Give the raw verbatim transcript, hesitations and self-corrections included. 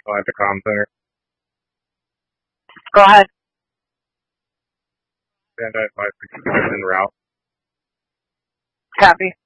Oh, at the comm center. Go ahead. Bandai five six five en route. Copy.